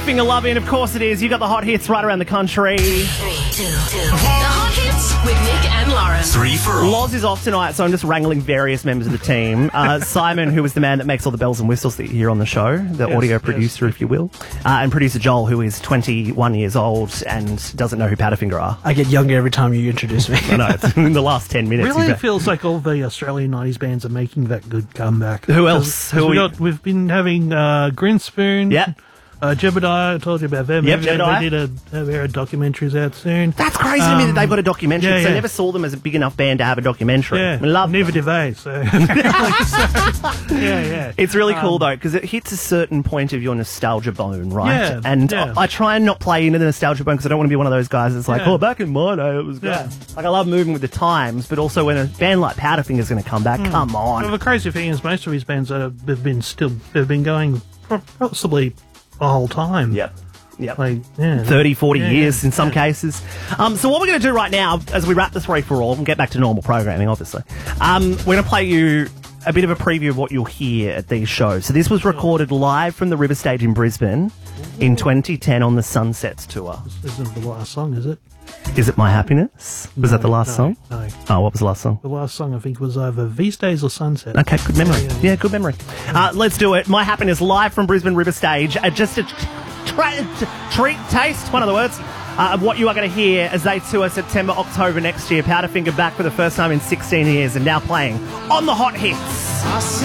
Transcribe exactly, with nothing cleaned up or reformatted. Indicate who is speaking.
Speaker 1: Powderfinger love in, of course it is. You got the hot hits right around the country.
Speaker 2: Three, two, two. The hot hits with Nick and Lauren.
Speaker 3: Three for all.
Speaker 1: Loz is off tonight, so I'm just wrangling various members of the team. Uh, Simon, who is the man that makes all the bells and whistles that you hear on the show, the
Speaker 4: Yes,
Speaker 1: audio
Speaker 4: yes.
Speaker 1: producer, if you will, uh, and producer Joel, who is twenty-one years old and doesn't know who Powderfinger are.
Speaker 5: I get younger every time you introduce me.
Speaker 1: I know, it's in the last ten minutes.
Speaker 4: Really,
Speaker 1: he's
Speaker 4: it feels like all the Australian nineties bands are making that good comeback.
Speaker 1: Who else?
Speaker 4: 'Cause
Speaker 1: Who are
Speaker 4: we
Speaker 1: we-
Speaker 4: got, we've been having uh, Grinspoon.
Speaker 1: Yeah.
Speaker 4: Uh, Jebediah, I told you about them.
Speaker 1: Yep,
Speaker 4: They-
Speaker 1: Jebediah.
Speaker 4: They did a, a pair of documentaries out soon.
Speaker 1: That's crazy to me that they've got a documentary,
Speaker 4: yeah,
Speaker 1: because I
Speaker 4: yeah.
Speaker 1: never saw them as a big enough band to have a documentary.
Speaker 4: Yeah,
Speaker 1: I love
Speaker 4: neither
Speaker 1: them.
Speaker 4: did they. So, so yeah, yeah.
Speaker 1: It's really cool,
Speaker 4: Um,
Speaker 1: though, because it hits a certain point of your nostalgia bone, right?
Speaker 4: Yeah,
Speaker 1: and
Speaker 4: yeah.
Speaker 1: I, I try and not play into the nostalgia bone because I don't want to be one of those guys that's like,
Speaker 4: Yeah.
Speaker 1: oh, back in my day, it was good.
Speaker 4: Yeah.
Speaker 1: Like, I love moving with the times, but also when a band like Powderfinger's going to come back,
Speaker 4: Hmm.
Speaker 1: come on.
Speaker 4: Well, the crazy thing is, most of these bands that have have been still have been going pro- possibly the whole time.
Speaker 1: Yep. Yep.
Speaker 4: Like, yeah.
Speaker 1: thirty, forty
Speaker 4: Yeah,
Speaker 1: years in some
Speaker 4: yeah.
Speaker 1: cases. Um, so what we're going to do right now, as we wrap the three for all and get back to normal programming, obviously, um, we're going to play you a bit of a preview of what you'll hear at these shows. So this was recorded live from the River Stage in Brisbane in twenty ten on the Sunsets tour.
Speaker 4: This isn't the last song, is it?
Speaker 1: Is It My Happiness? Was
Speaker 4: No,
Speaker 1: that the last
Speaker 4: no,
Speaker 1: song?
Speaker 4: No.
Speaker 1: Oh, what was the last song?
Speaker 4: The last song, I think, was either These Days or Sunset.
Speaker 1: Okay, good memory.
Speaker 4: Yeah, yeah,
Speaker 1: Yeah, good memory. Uh, let's do it. My Happiness live from Brisbane River Stage. Uh, just a tra- t- treat, taste, one of the words, uh, of what you are going to hear as they tour September, October next year. Powderfinger back for the first time in sixteen years and now playing on the hot hits.